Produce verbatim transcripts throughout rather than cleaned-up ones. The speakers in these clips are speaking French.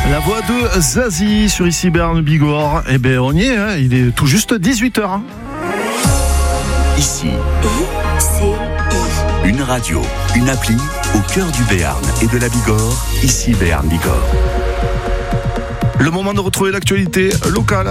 La voix de Zazie sur Ici Berne Bigorre. Eh bien, on y est, hein. Il est tout juste dix-huit heures. Hein. Ici, une radio, une appli au cœur du Béarn et de la Bigorre. Ici Berne Bigorre. Le moment de retrouver l'actualité locale.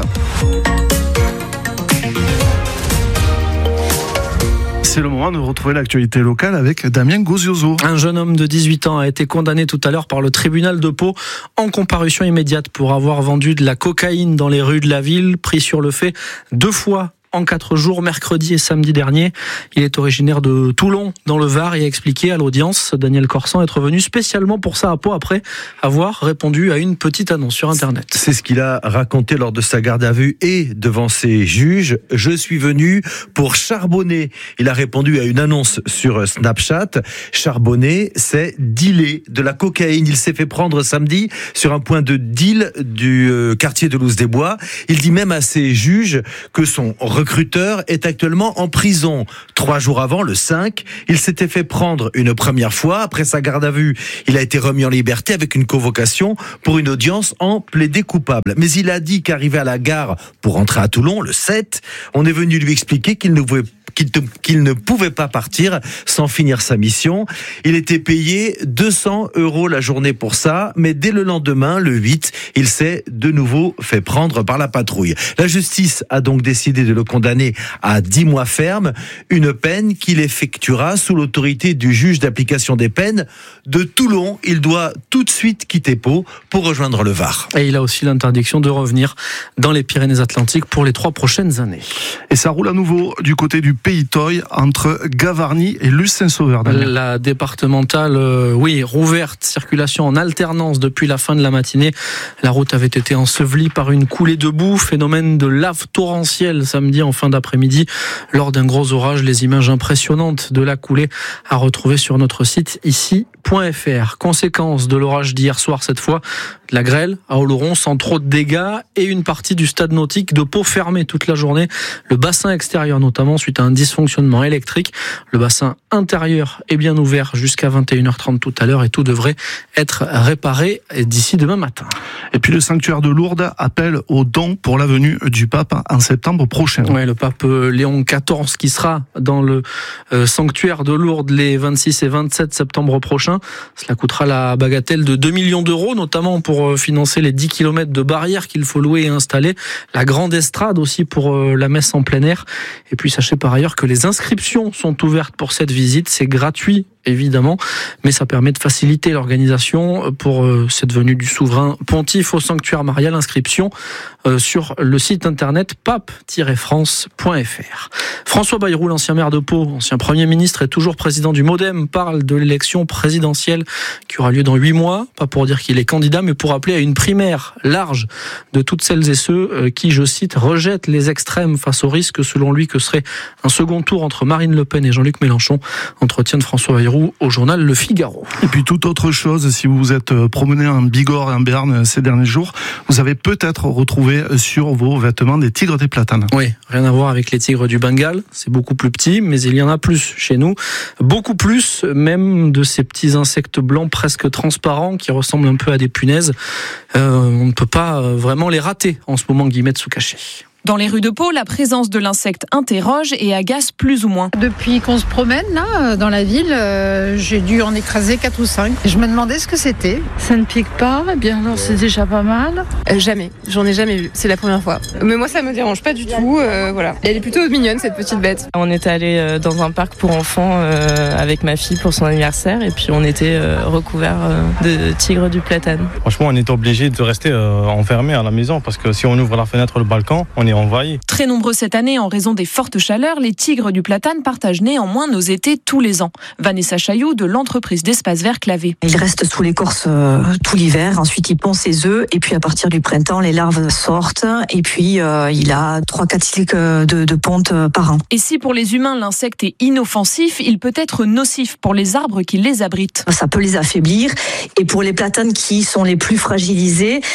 C'est le moment de retrouver l'actualité locale avec Damien Gozioso. Un jeune homme de dix-huit ans a été condamné tout à l'heure par le tribunal de Pau en comparution immédiate pour avoir vendu de la cocaïne dans les rues de la ville, pris sur le fait deux fois en quatre jours, mercredi et samedi dernier. Il est originaire de Toulon, dans le Var, et a expliqué à l'audience, Daniel Corsan, être venu spécialement pour ça à Pau après avoir répondu à une petite annonce sur Internet. C'est ce qu'il a raconté lors de sa garde à vue et devant ses juges. Je suis venu pour charbonner. Il a répondu à une annonce sur Snapchat. Charbonner, c'est dealer de la cocaïne. Il s'est fait prendre samedi sur un point de deal du quartier de Loos-des-Bois. Il dit même à ses juges que son recruteur est actuellement en prison. Trois jours avant, le cinq, il s'était fait prendre une première fois. Après sa garde à vue, il a été remis en liberté avec une convocation pour une audience en plaidé coupable. Mais il a dit qu'arrivé à la gare pour rentrer à Toulon, le sept, on est venu lui expliquer qu'il ne pouvait qu'il ne pouvait pas partir sans finir sa mission. Il était payé deux cents euros la journée pour ça, mais dès le lendemain, le huit, il s'est de nouveau fait prendre par la patrouille. La justice a donc décidé de le condamner à dix mois ferme, une peine qu'il effectuera sous l'autorité du juge d'application des peines de Toulon. Il doit tout de suite quitter Pau pour rejoindre le Var. Et il a aussi l'interdiction de revenir dans les Pyrénées-Atlantiques pour les trois prochaines années. Et ça roule à nouveau du côté du Pays Toy entre Gavarnie et Luce-Saint-Sauveur. La départementale, euh, oui, rouverte, circulation en alternance depuis la fin de la matinée. La route avait été ensevelie par une coulée de boue, phénomène de lave torrentielle samedi en fin d'après-midi lors d'un gros orage. Les images impressionnantes de la coulée à retrouver sur notre site ici point f r. Conséquence de l'orage d'hier soir cette fois, de la grêle à Oloron sans trop de dégâts et une partie du stade nautique de Pau fermée toute la journée. Le bassin extérieur notamment suite à un dysfonctionnement électrique. Le bassin intérieur est bien ouvert jusqu'à vingt et une heures trente tout à l'heure et tout devrait être réparé d'ici demain matin. Et puis le sanctuaire de Lourdes appelle aux dons pour la venue du pape en septembre prochain. Oui, le pape Léon quatorze qui sera dans le sanctuaire de Lourdes les vingt-six et vingt-sept septembre prochains. Cela coûtera la bagatelle de deux millions d'euros, notamment pour financer les dix kilomètres de barrières qu'il faut louer et installer, la grande estrade aussi pour la messe en plein air. Et puis sachez par ailleurs que les inscriptions sont ouvertes pour cette visite, c'est gratuit évidemment, mais ça permet de faciliter l'organisation pour cette venue du souverain pontife au sanctuaire marial. Inscription sur le site internet pape tiret france point f r. François Bayrou, l'ancien maire de Pau, ancien Premier ministre et toujours président du MoDem, parle de l'élection présidentielle qui aura lieu dans huit mois, pas pour dire qu'il est candidat, mais pour appeler à une primaire large de toutes celles et ceux qui, je cite, rejettent les extrêmes face au risque, selon lui, que serait un second tour entre Marine Le Pen et Jean-Luc Mélenchon. Entretien de François Bayrou au journal Le Figaro. Et puis toute autre chose, si vous vous êtes promené en Bigorre et en Béarn ces derniers jours, vous avez peut-être retrouvé sur vos vêtements des tigres des platanes. Oui, rien à voir avec les tigres du Bengale, c'est beaucoup plus petit, mais il y en a plus chez nous. Beaucoup plus même de ces petits insectes blancs presque transparents qui ressemblent un peu à des punaises. Euh, on ne peut pas vraiment les rater en ce moment, Guillemette Soucaché. Dans les rues de Pau, la présence de l'insecte interroge et agace plus ou moins. Depuis qu'on se promène là, dans la ville, euh, j'ai dû en écraser quatre ou cinq. Je me demandais ce que c'était. Ça ne pique pas, eh bien alors c'est déjà pas mal. Euh, jamais, j'en ai jamais vu, c'est la première fois. Mais moi ça me dérange pas du tout, euh, voilà. Et elle est plutôt mignonne cette petite bête. On est allé dans un parc pour enfants euh, avec ma fille pour son anniversaire et puis on était euh, recouverts euh, de tigres du platane. Franchement on est obligé de rester euh, enfermé à la maison parce que si on ouvre la fenêtre, le balcon, on est envahi. Très nombreux cette année en raison des fortes chaleurs, les tigres du platane partagent néanmoins nos étés tous les ans. Vanessa Chailloux de l'entreprise d'Espace Vert Clavé. Il reste sous l'écorce euh, tout l'hiver, ensuite il pond ses œufs et puis à partir du printemps les larves sortent et puis euh, il a trois quatre cycles de, de ponte par an. Et si pour les humains l'insecte est inoffensif, il peut être nocif pour les arbres qui les abritent. Ça peut les affaiblir et pour les platanes qui sont les plus fragilisés,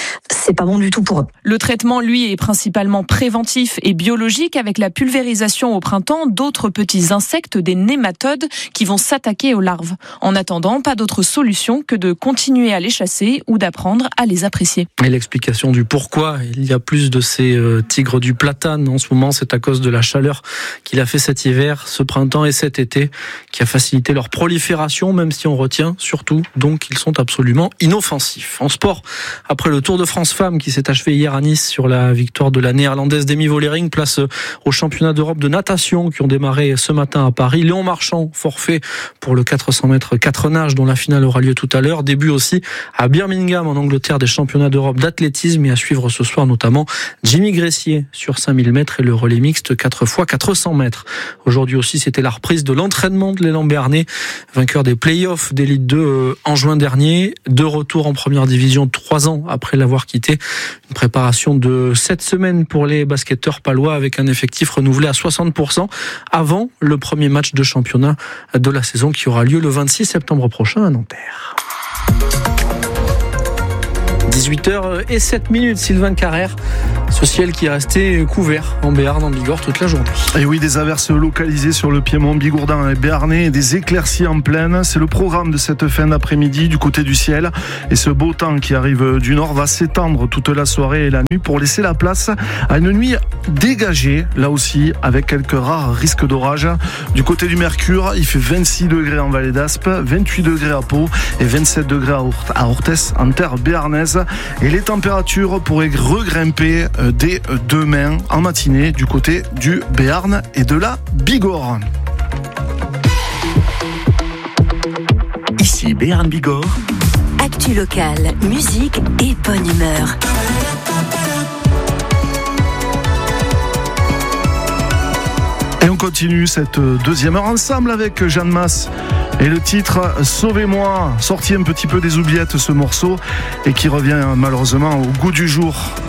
c'est pas bon du tout pour eux. Le traitement, lui, est principalement préventif et biologique avec la pulvérisation au printemps d'autres petits insectes, des nématodes, qui vont s'attaquer aux larves. En attendant, pas d'autre solution que de continuer à les chasser ou d'apprendre à les apprécier. Et l'explication du pourquoi il y a plus de ces euh, tigres du platane en ce moment, c'est à cause de la chaleur qu'il a fait cet hiver, ce printemps et cet été, qui a facilité leur prolifération, même si on retient surtout donc qu'ils sont absolument inoffensifs. En sport, après le Tour de France Femmes qui s'est achevé hier à Nice sur la victoire de la néerlandaise Demi Vollering, place au championnat d'Europe de natation qui ont démarré ce matin à Paris. Léon Marchand, forfait pour le quatre cents mètres quatre nages dont la finale aura lieu tout à l'heure. Début aussi à Birmingham en Angleterre des championnats d'Europe d'athlétisme, et à suivre ce soir notamment Jimmy Gressier sur cinq mille mètres et le relais mixte quatre fois quatre cents mètres. Aujourd'hui aussi, c'était la reprise de l'entraînement de l'élan béarnais, vainqueur des playoffs d'élite deux en juin dernier, de retour en première division trois ans après l'avoir quitté. Une préparation de sept semaines pour les basketteurs palois avec un effectif renouvelé à soixante pour cent avant le premier match de championnat de la saison qui aura lieu le vingt-six septembre prochain à Nanterre. dix-huit heures zéro sept minutes, Sylvain Carrère. Ce ciel qui est resté couvert en Béarn, en Bigorre toute la journée. Et oui, des averses localisées sur le piémont bigourdan et béarnais et des éclaircies en pleine. C'est le programme de cette fin d'après-midi du côté du ciel. Et ce beau temps qui arrive du nord va s'étendre toute la soirée et la nuit pour laisser la place à une nuit dégagée, là aussi, avec quelques rares risques d'orage. Du côté du Mercure, il fait vingt-six degrés en Vallée d'Aspe, vingt-huit degrés à Pau et vingt-sept degrés à Orthez, en terre béarnaise. Et les températures pourraient regrimper dès demain en matinée du côté du Béarn et de la Bigorre. Ici Béarn Bigorre. Actu locale, musique et bonne humeur. Et on continue cette deuxième heure ensemble avec Jeanne Masse et le titre Sauvez-moi, sorti un petit peu des oubliettes ce morceau et qui revient malheureusement au goût du jour.